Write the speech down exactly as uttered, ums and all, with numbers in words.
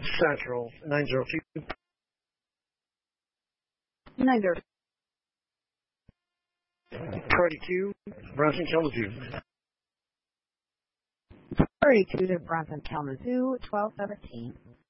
Central, nine zero two. nine zero thirty-two, Bronson Kalamazoo. thirty-two to Bronson Kalamazoo, twelve seventeen.